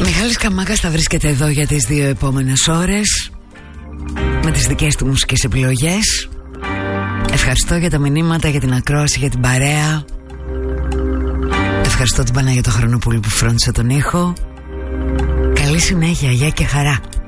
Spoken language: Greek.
Μιχάλης Καμάκας θα βρίσκεται εδώ για τις 2 επόμενες ώρες με τις δικές του μουσικές επιλογές. Ευχαριστώ για τα μηνύματα, για την ακρόαση, για την παρέα. Ευχαριστώ την Παναγία Χρονοπούλου που φρόντισε τον ήχο. Καλή συνέχεια, γεια και χαρά.